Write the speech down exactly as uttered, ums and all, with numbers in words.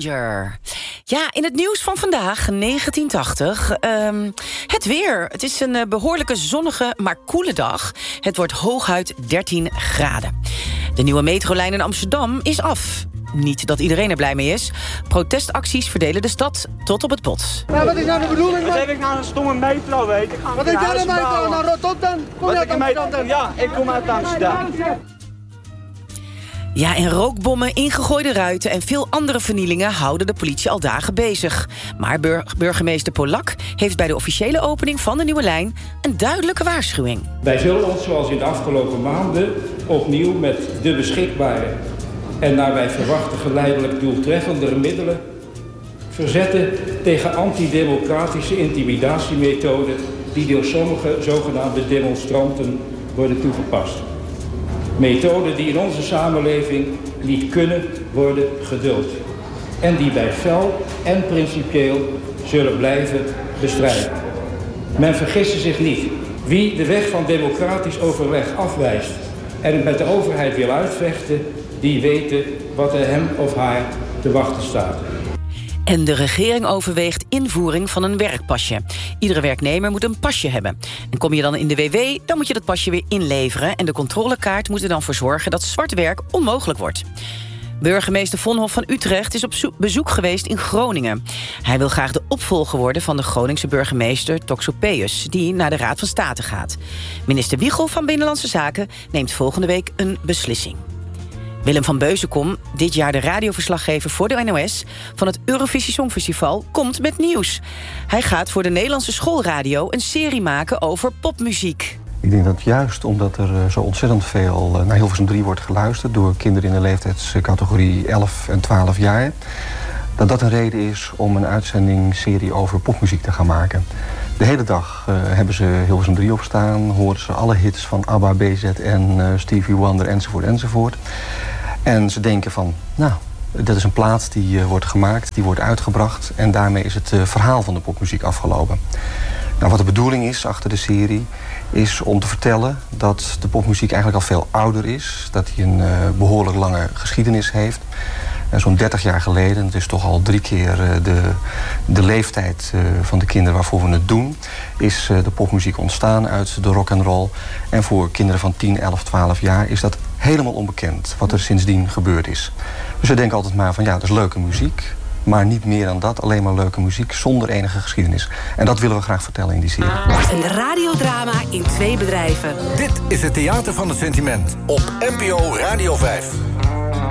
Stranger. Ja, in het nieuws van vandaag, negentien tachtig. Um, het weer. Het is een uh, behoorlijke zonnige, maar koele dag. Het wordt hooguit dertien graden. De nieuwe metrolijn in Amsterdam is af. Niet dat iedereen er blij mee is. Protestacties verdelen de stad tot op het bot. Nou, wat is nou de bedoeling? Wat heb ik nou een stomme metro, weet ik? Wat heb jij nou metro naar Rotterdam? Kom je uit Amsterdam? Ja, ik kom uit Amsterdam. Ja, en rookbommen, ingegooide ruiten en veel andere vernielingen houden de politie al dagen bezig. Maar bur- burgemeester Polak heeft bij de officiële opening van de nieuwe lijn een duidelijke waarschuwing. Wij zullen ons, zoals in de afgelopen maanden, opnieuw met de beschikbare en naar wij verwachten geleidelijk doeltreffendere middelen verzetten tegen antidemocratische intimidatiemethoden die door sommige zogenaamde demonstranten worden toegepast. Methoden die in onze samenleving niet kunnen worden geduld. En die wij fel en principieel zullen blijven bestrijden. Men vergisse zich niet. Wie de weg van democratisch overleg afwijst en het met de overheid wil uitvechten, die weten wat er hem of haar te wachten staat. En de regering overweegt invoering van een werkpasje. Iedere werknemer moet een pasje hebben. En kom je dan in de W W, dan moet je dat pasje weer inleveren. En de controlekaart moet er dan voor zorgen dat zwart werk onmogelijk wordt. Burgemeester Vonhoff van Utrecht is op bezoek geweest in Groningen. Hij wil graag de opvolger worden van de Groningse burgemeester Toxopeus, die naar de Raad van State gaat. Minister Wiegel van Binnenlandse Zaken neemt volgende week een beslissing. Willem van Beuzenkom, dit jaar de radioverslaggever voor de N O S van het Eurovisie Songfestival, komt met nieuws. Hij gaat voor de Nederlandse schoolradio een serie maken over popmuziek. Ik denk dat juist omdat er zo ontzettend veel naar Hilversum drie wordt geluisterd door kinderen in de leeftijdscategorie elf en twaalf jaar, dat dat een reden is om een uitzendingsserie over popmuziek te gaan maken. De hele dag uh, hebben ze Hilversum drie op staan, horen ze alle hits van ABBA, B Z N, uh, Stevie Wonder enzovoort enzovoort. En ze denken van, nou, dat is een plaat die uh, wordt gemaakt, die wordt uitgebracht en daarmee is het uh, verhaal van de popmuziek afgelopen. Nou, wat de bedoeling is achter de serie is om te vertellen dat de popmuziek eigenlijk al veel ouder is, dat hij een uh, behoorlijk lange geschiedenis heeft. Uh, Zo'n dertig jaar geleden, het is toch al drie keer uh, de, de leeftijd uh, van de kinderen waarvoor we het doen, is uh, de popmuziek ontstaan uit de rock and roll. En voor kinderen van tien, elf, twaalf jaar is dat helemaal onbekend wat er sindsdien gebeurd is. Dus we denken altijd maar van ja, dat is leuke muziek, maar niet meer dan dat, alleen maar leuke muziek zonder enige geschiedenis. En dat willen we graag vertellen in die serie. Een radiodrama in twee bedrijven. Dit is het Theater van het Sentiment op N P O Radio vijf.